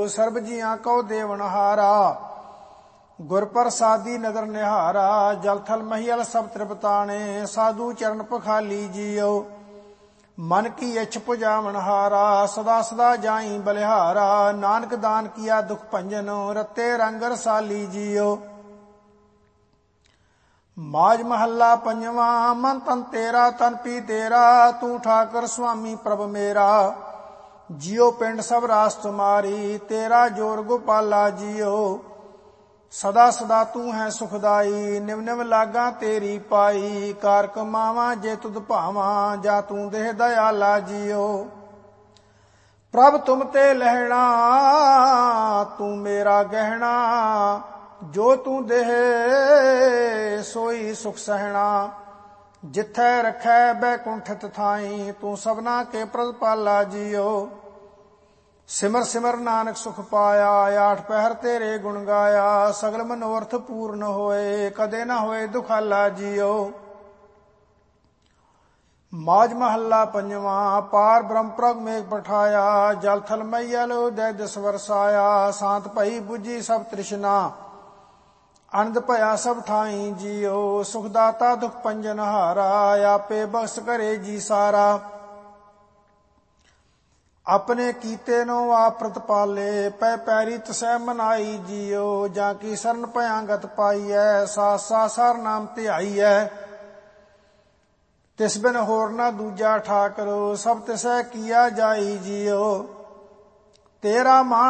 ਸਰਬ ਜੀਆਂ ਕਉ ਦੇਵਨਹਾਰਾ। ਗੁਰ ਪ੍ਰਸਾਦੀ ਨਦਰ ਨਿਹਾਰਾ। ਜਲ ਥਲ ਮਹੀਲ ਸਭ ਤ੍ਰਿਪਤਾਣੇ। ਸਾਧੂ ਚਰਨ ਪਖਾਲੀ ਜੀਓ। ਮਨ ਕੀ ਇੱਛ ਪੁਜਾਵਨਹਾਰਾ। ਸਦਾ ਸਦਾ ਜਾਈ ਬਲਿਹਾਰਾ। ਨਾਨਕ ਦਾਨ ਕੀਆ ਦੁਖ ਭੰਜਨ। ਰਤੇ ਰੰਗ ਰਸਾਲੀ ਜੀਓ। ਮਾਝ ਮਹੱਲਾ ਪੰਜਵਾਂ। ਮਨ ਤਨ ਤੇਰਾ ਤਨ ਪੀ ਤੇਰਾ। ਤੂੰ ਠਾਕਰ ਸੁਆਮੀ ਪ੍ਰਭ ਮੇਰਾ। ਜਿਉ ਪਿੰਡ ਸਭ ਰਾਸ ਤੁਮਾਰੀ। ਤੇਰਾ ਜੋਰ ਗੋਪਾਲਾ ਜੀਓ। ਸਦਾ ਸਦਾ ਤੂੰ ਹੈ ਸੁਖਦਾਈ। ਨਿਵ ਨਿਵ ਲਾਗਾ ਤੇਰੀ ਪਾਈ। ਕਾਰ ਕਮਾਵਾਂ ਜੇ ਤੁਧ ਭਾਵਾਂ। ਜਾ ਤੂੰ ਦੇਹ ਦਇਆਲਾ ਜੀਓ। ਪ੍ਰਭ ਤੁਮ ਤੇ ਲਹਿਣਾ ਤੂੰ ਮੇਰਾ ਗਹਿਣਾ। ਜੋ ਤੂੰ ਦੇਹ ਸੋਈ ਸੁਖ ਸਹਿਣਾ। ਜਿੱਥੈ ਰਖੈ ਬੈਕੁੰਠਿਤ ਥਾਈ। ਤੂੰ ਸਭਨਾ ਕੇ ਪ੍ਰਤਪਾਲਾ ਜੀਓ। ਸਿਮਰ ਸਿਮਰ ਨਾਨਕ ਸੁਖ ਪਾਇਆ। ਆਠ ਪਹਿਰ ਤੇਰੇ ਗੁਣ ਗਾਇਆ। ਸਗਲ ਮਨੋਰਥ ਪੂਰਨ ਹੋਏ। ਕਦੇ ਨਾ ਹੋਏ ਦੁਖਾਲਾ ਜੀਓ। ਮਾਝ ਮਹੱਲਾ ਪੰਜਵਾਂ। ਪਾਰ ਬ੍ਰਹਮ ਪ੍ਰਗ ਮੇਘ ਪਠਾਇਆ। ਜਲ ਥਲ ਮਈਲ ਉਦੈ ਦਿਸ ਵਰਸਾਇਆ। ਸ਼ਾਂਤ ਭਈ ਬੁਝੀ ਸਭ ਤ੍ਰਿਸ਼ਨਾ। ਆਨੰਦ ਭਇਆ ਸਭ ਠਾਈ ਜੀਓ। ਸੁਖ ਦਾਤਾ ਦੁਖ ਭੰਜਨ ਹਾਰਾ। ਆਪੇ ਬਖਸ਼ ਕਰੇ ਜੀ ਸਾਰਾ। ਆਪਣੇ ਕੀਤੇ ਨੂੰ ਆਪ ਪ੍ਰਤਪਾਲੇ। ਪੈ ਪੈਰੀ ਤਸੈ ਮਨਾਈ ਜੀਓ। ਜਾਂ ਕੀ ਸਰਨ ਭਇਆ ਗਤ ਪਾਈਐ। ਸਾਸ ਸਾਸ ਹਰ ਨਾਮ ਧਿਆਈਐ। ਤਿਸ ਬਿਨ ਹੋਰ ਨਾ ਦੂਜਾ ਠਾਕਰ। ਸਭ ਤਿਸੈ ਕੀਆ ਜਾਈ ਜੀਓ। ਤੇਰਾ ਮਾਨ